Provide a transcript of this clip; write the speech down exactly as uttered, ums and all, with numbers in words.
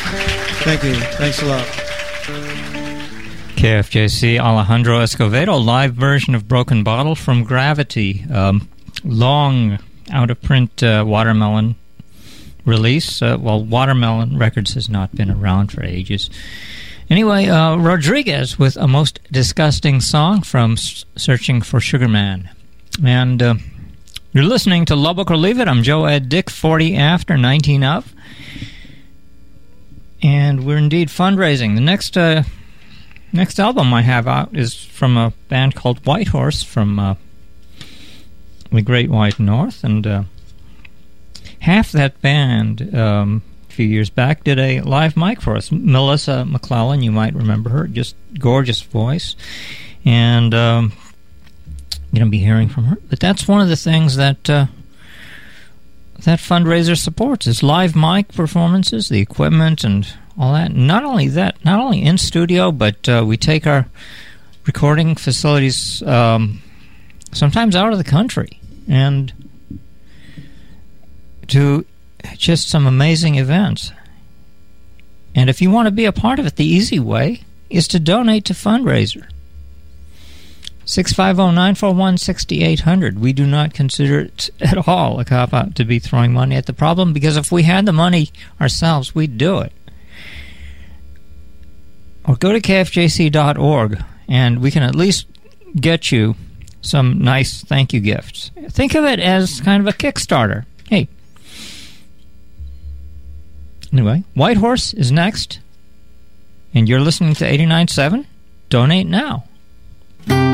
Thank you. Thanks a lot. K F J C, Alejandro Escovedo, live version of Broken Bottle from Gravity. Um, long out-of-print uh, Watermelon release. Uh, well, Watermelon Records has not been around for ages. Anyway, uh, Rodriguez with A Most Disgusting Song from S- Searching for Sugar Man. And uh, you're listening to Lubbock or Leave It. I'm Joe Ed Dick, forty after, nineteen of. And we're indeed fundraising. The next uh, next album I have out is from a band called Whitehorse from uh, the Great White North. And uh, half that band, um, a few years back, did a live mic for us. Melissa McClellan, you might remember her, just gorgeous voice. And um, you're going to be hearing from her. But that's one of the things that... Uh, that fundraiser supports is live mic performances, the equipment and all that. Not only that, not only in studio, but uh, we take our recording facilities um, sometimes out of the country and to just some amazing events. And if you want to be a part of it, the easy way is to donate to fundraiser. six five zero, nine four one, six eight zero zero. We do not consider it at all a cop-out to be throwing money at the problem, because if we had the money ourselves, we'd do it. Or go to K F J C dot org, and we can at least get you some nice thank you gifts. Think of it as kind of a Kickstarter. Hey. Anyway, Whitehorse is next, and you're listening to eighty-nine point seven. Donate now.